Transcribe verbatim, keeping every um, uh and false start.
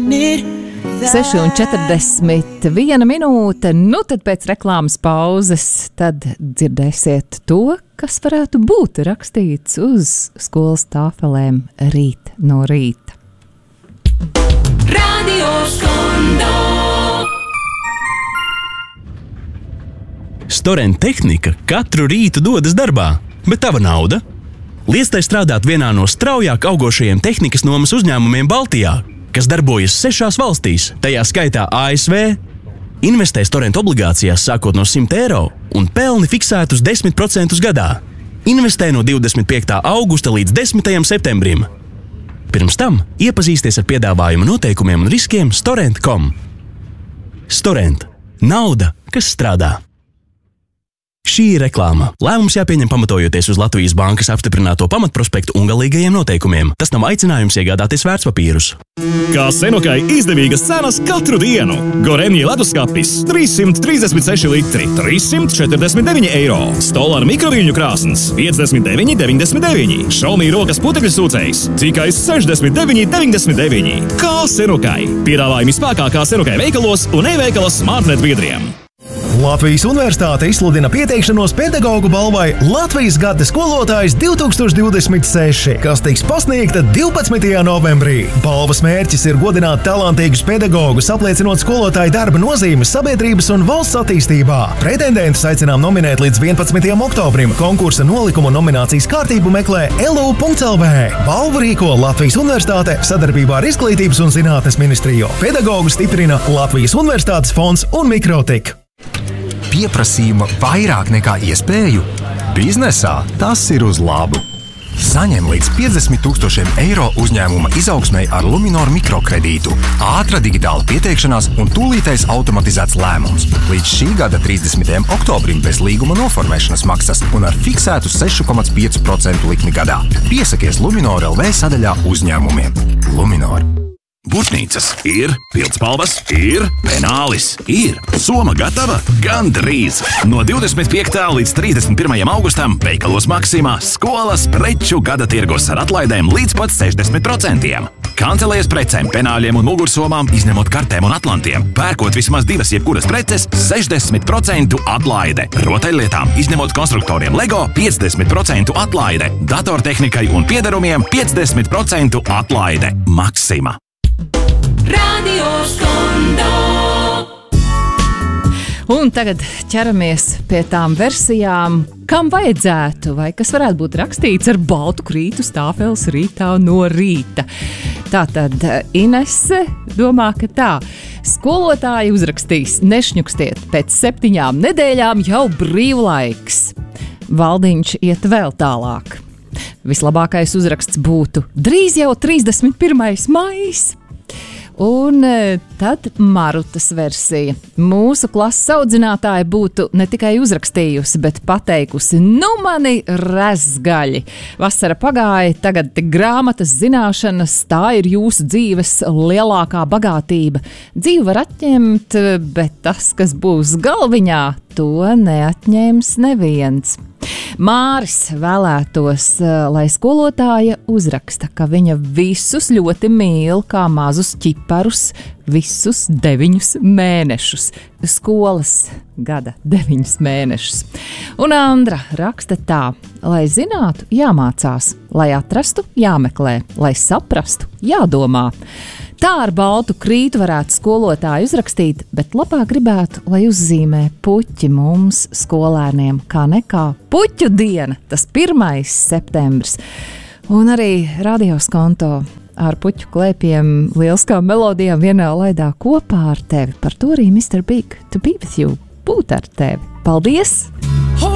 seši un četrdesmit viena minūte, nu tad pēc reklāmas pauzes tad dzirdēsiet to, kas varētu būt rakstīts uz skolas tāfelēm rīt no rīta. Radio Skondo. Storent tehnika katru rītu dodas darbā, bet tava nauda? Liestai strādāt vienā no straujāk augošajiem tehnikas nomas uzņēmumiem Baltijā, kas darbojas sešās valstīs, tajā skaitā A S V. Investē Storent obligācijās sākot no simt eiro un pelni fiksētus desmit procentus gadā. Investē no divdesmit piektā augusta līdz desmitajam septembrim. Pirms tam iepazīsties ar piedāvājuma noteikumiem un riskiem storent punktu com. Storent. Nauda, kas strādā. Šī ir reklāma. Lēmums jāpieņem pamatojoties uz Latvijas bankas apstiprināto pamatprospektu un galīgajiem noteikumiem. Tas nav aicinājums iegādāties vērtspapīrus. Kā Senokai izdevīgas cenas katru dienu. Gorenji leduskapis trīssimt trīsdesmit seši litri, trīssimt četrdesmit deviņi eiro. Stolar mikroviļņu krāsns piecdesmit deviņi deviņdesmit deviņi. Xiaomi rokas putekļu sūcējs tikai sešdesmit deviņi deviņdesmit deviņi. Kā Senokai. Piedāvājumi spēkā kā Senokai veikalos un e-veikala smartnet biedriem. Latvijas Universitāte izsludina pieteikšanos pedagogu balvai Latvijas gada skolotājs divtūkstoš divdesmit seši, kas tiks pasniegta divpadsmitajā novembrī. Balvas mērķis ir godināt talantīgus pedagogus, apliecinot skolotāju darba nozīmes sabiedrības un valsts attīstībā. Pretendentus aicinām nominēt līdz vienpadsmitajam oktobrim. Konkursa nolikumu un nominācijas kārtību meklē el u punkts el vē. Balvu rīko Latvijas Universitāte sadarbībā ar Izglītības un zinātnes ministriju. Pedagogu stiprina Latvijas Universitātes fonds un Mikrotik. Pieprasījuma vairāk nekā iespēju? Biznesā tas ir uz labu. Saņem līdz piecdesmit tūkstošiem eiro uzņēmuma izaugsmei ar Luminor mikrokredītu. Ātra digitāla pieteikšanās un tūlītais automatizēts lēmums. Līdz šī gada trīsdesmitajam oktobrim bez līguma noformēšanas maksas un ar fiksētu seši komats pieci procenti likmi gadā. Piesakies Luminor punkt el vē sadaļā uzņēmumiem. Luminor. Būtnīcas ir, pildspalvas ir, penālis ir. Soma gatava? Gandrīz! No divdesmit piektā līdz trīsdesmit pirmajam augustam veikalos Maksimā skolas preču gada tirgus ar atlaidēm līdz pat sešdesmit procentiem. Kancelējas precēm, penāļiem un mugursomām izņemot kartēm un atlantiem. Pērkot vismaz divas jebkuras preces, sešdesmit procentu atlaide. Rotaļlietām, izņemot konstruktoriem Lego, piecdesmit procentu atlaide. Datortehnikai un piederumiem piecdesmit procentu atlaide. Maksima. Radio Skondo. Un tagad ķeramies pie tām versijām, kam vajadzētu vai kas varētu būt rakstīts ar baltu krītu stāfeles rītā no rīta. Tātad Inese domā, ka tā. Skolotāji uzrakstīs, nešņukstiet, pēc septiņām nedēļām jau brīvlaiks. Valdiņš iet vēl tālāk. Vislabākais uzraksts būtu drīz jau trīsdesmit pirmais maijs. Un tad Marutas versija. Mūsu klases audzinātāja būtu ne tikai uzrakstījusi, bet pateikusi, nu mani rezgaļi. Vasara pagāja, tagad tik grāmatas zināšanas, tā ir jūsu dzīves lielākā bagātība. Dzīvi var atņemt, bet tas, kas būs galviņā, to neatņems neviens. Māris vēlētos, lai skolotāja uzraksta, ka viņa visus ļoti mīl kā mazus ķiparus visus deviņus mēnešus. Skolas gada deviņus mēnešus. Un Andra raksta tā, lai zinātu, jāmācās, lai atrastu, jāmeklē, lai saprastu, jādomā. Tā ar baltu krītu varētu skolotāju uzrakstīt, bet labāk gribētu, lai uzzīmē puķi mums, skolēniem, kā nekā puķu diena, tas pirmais septembris. Un arī Radio Skondo ar puķu klēpiem, lieliskām melodijām vienā laidā kopā ar tevi. Par to arī mister Big to be with you, būt ar tevi. Paldies!